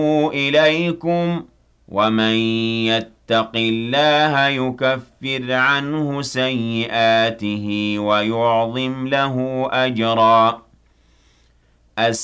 إِلَيْكُمْ ۚ وَمَن يَتَّقِ اللَّهَ يُكَفِّرْ عَنْهُ سَيِّئَاتِهِ وَيُعْظِمْ لَهُ أَجْرًا.